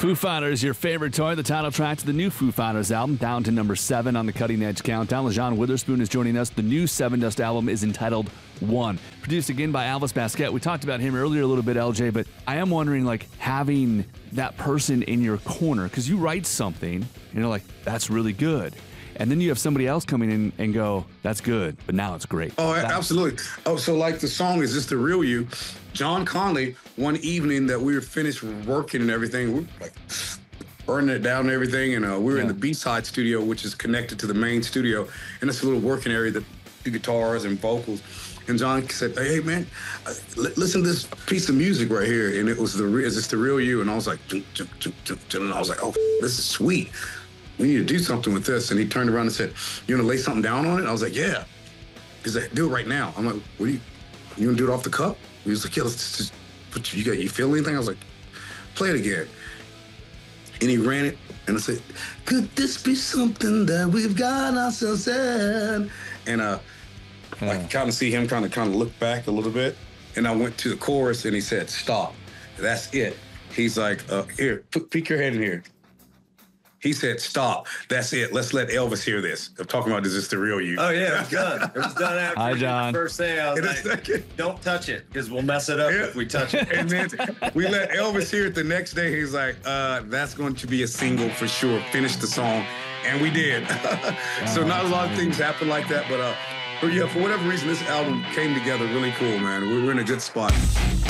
Foo Fighters, your favorite toy, the title track to the new Foo Fighters album, down to number 7 on the Cutting Edge Countdown. LaJon Witherspoon is joining us. The new Seven Dust album is entitled One. Produced again by Elvis Basquet. We talked about him earlier a little bit, LJ, but I am wondering, like, having that person in your corner, because you write something, and you're like, that's really good. And then you have somebody else coming in and go, that's good, but now it's great. Oh, absolutely. Oh, so like the song Is This the Real You? John Conley, one evening that we were finished working and everything, we were like burning it down and everything. And we were in the B-side studio, which is connected to the main studio. And it's a little working area that the guitars and vocals. And John said, hey, man, listen to this piece of music right here. And it was Is This the Real You? And I was like, and I was like, oh, this is sweet. We need to do something with this. And he turned around and said, you want to lay something down on it? I was like, yeah. He's like, do it right now. I'm like, what do you want to do it off the cup? He was like, yeah, let's just put you feel anything? I was like, play it again. And he ran it. And I said, could this be something that we've got ourselves in? And I kind of see him kind of look back a little bit. And I went to the chorus and he said, stop. That's it. He's like, here, peek your head in here. He said, stop. That's it. Let's let Elvis hear this. I'm talking about, is this the real you? Oh, yeah, it was done. It was done after Hi, John. the first thing. I was like, don't touch it, because we'll mess it up if we touch it. And then we let Elvis hear it the next day. He's like, that's going to be a single for sure. Finish the song. And we did. So not a lot of things happen like that. But yeah, for whatever reason, this album came together really cool, man. We're in a good spot.